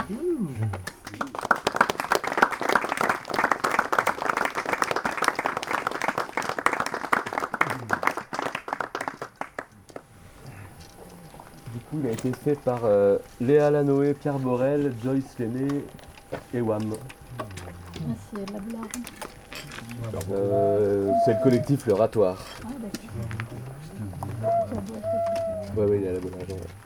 Du coup, il a été fait par Léa Lanoé, Pierre Borel, Joyce Lenné et Wam. Ah, c'est la blague. C'est le collectif Le Ratoire. Ah, d'accord. Ouais, il y a la bonne argent. Ouais.